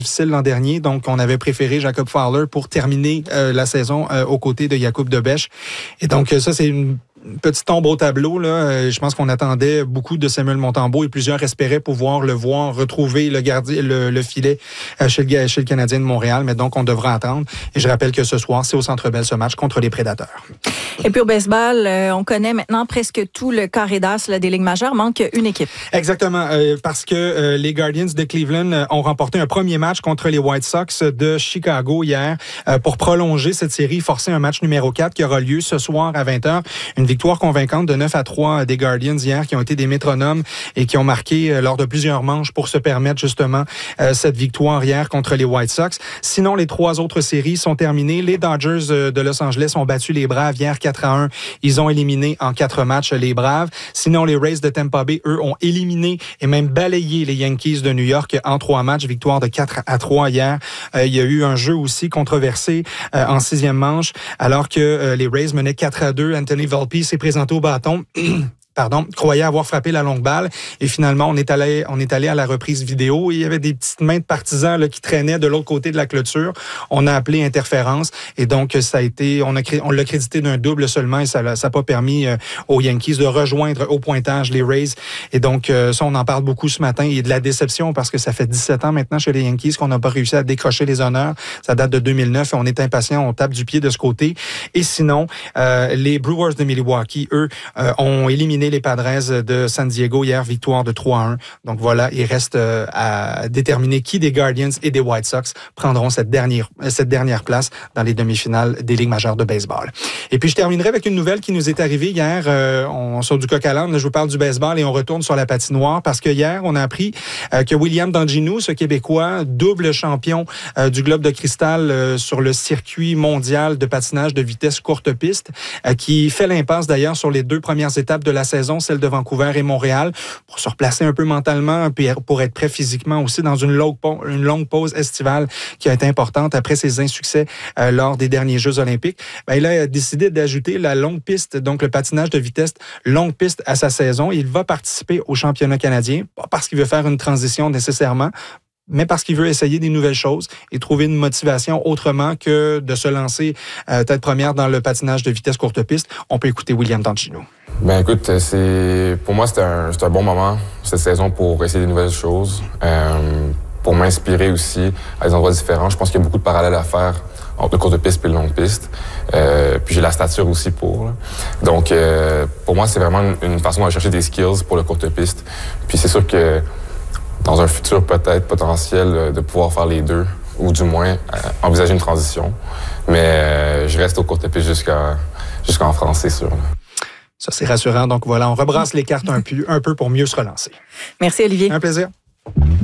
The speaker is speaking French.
difficile l'an dernier, donc on avait préféré Jacob Fowler pour terminer la saison aux côtés de Jakub Dobeš. Et donc ça, c'est une petite tombe au tableau. Là. Je pense qu'on attendait beaucoup de Samuel Montembeault et plusieurs espéraient pouvoir le voir retrouver le filet chez le Canadien de Montréal, mais donc on devra attendre. Et je rappelle que ce soir, c'est au Centre Bell ce match contre les Prédateurs. Et puis au baseball, on connaît maintenant presque tout le carré d'as des Ligues majeures. Manque une équipe. Exactement, parce que les Guardians de Cleveland ont remporté un premier match contre les White Sox de Chicago hier pour prolonger cette série, forcer un match numéro 4 qui aura lieu ce soir à 20h. Une victoire convaincante de 9-3 des Guardians hier qui ont été des métronomes et qui ont marqué lors de plusieurs manches pour se permettre justement cette victoire hier contre les White Sox. Sinon, les 3 autres séries sont terminées. Les Dodgers de Los Angeles ont battu les Braves hier 4-1. Ils ont éliminé en 4 matchs les Braves. Sinon, les Rays de Tampa Bay, eux, ont éliminé et même balayé les Yankees de New York en 3 matchs. Victoire de 4-3 hier. Il y a eu un jeu aussi controversé en 6e manche alors que les Rays menaient 4-2. Anthony Volpe s'est présenté au bâton. Croyait avoir frappé la longue balle. Et finalement, on est allé à la reprise vidéo et il y avait des petites mains de partisans là, qui traînaient de l'autre côté de la clôture. On a appelé interférence et donc ça a été, on l'a crédité d'un double seulement et ça n'a pas permis aux Yankees de rejoindre au pointage les Rays. Et donc ça, on en parle beaucoup ce matin. Il y a de la déception parce que ça fait 17 ans maintenant chez les Yankees qu'on n'a pas réussi à décrocher les honneurs. Ça date de 2009 et on est impatient, on tape du pied de ce côté. Et sinon, les Brewers de Milwaukee, eux, ont éliminé les Padres de San Diego hier, victoire de 3-1. Donc voilà, il reste à déterminer qui des Guardians et des White Sox prendront cette dernière place dans les demi-finales des Ligues majeures de baseball. Et puis je terminerai avec une nouvelle qui nous est arrivée hier. On sort du coq à l'âne, je vous parle du baseball et on retourne sur la patinoire parce que hier, on a appris que William Danginou, ce Québécois, double champion du Globe de cristal sur le circuit mondial de patinage de vitesse courte piste, qui fait l'impasse d'ailleurs sur les 2 premières étapes de la saison, celle de Vancouver et Montréal, pour se replacer un peu mentalement puis pour être prêt physiquement aussi dans une longue pause estivale qui a été importante après ses insuccès lors des derniers Jeux olympiques. Il a décidé d'ajouter la longue piste, donc le patinage de vitesse longue piste à sa saison. Il va participer au championnat canadien, pas parce qu'il veut faire une transition nécessairement, mais parce qu'il veut essayer des nouvelles choses et trouver une motivation autrement que de se lancer tête première dans le patinage de vitesse courte piste. On peut écouter William Danginou. Écoute, pour moi, c'est un bon moment, cette saison, pour essayer des nouvelles choses, pour m'inspirer aussi à des endroits différents. Je pense qu'il y a beaucoup de parallèles à faire entre le courte piste et le longue piste. Puis j'ai la stature aussi pour. Là. Donc, pour moi, c'est vraiment une façon d'aller chercher des skills pour le courte piste. Puis c'est sûr que dans un futur peut-être potentiel de pouvoir faire les deux, ou du moins envisager une transition. Mais je reste au courte piste jusqu'en France, c'est sûr. Là. Ça, c'est rassurant. Donc voilà, on rebrasse les cartes un peu pour mieux se relancer. Merci, Olivier. Un plaisir.